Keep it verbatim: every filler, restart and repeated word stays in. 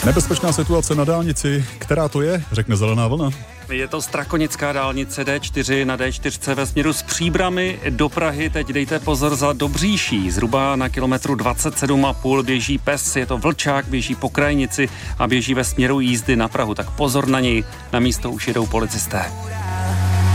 Nebezpečná situace na dálnici, která to je, řekne Zelená vlna. Je to strakonická dálnice D čtyři na D čtyři ve směru z Příbrami do Prahy. Teď dejte pozor za Dobříší. Zhruba na kilometru dvacet sedm a půl běží pes, je to vlčák, běží po krajnici a běží ve směru jízdy na Prahu. Tak pozor na něj, na místo už jedou policisté.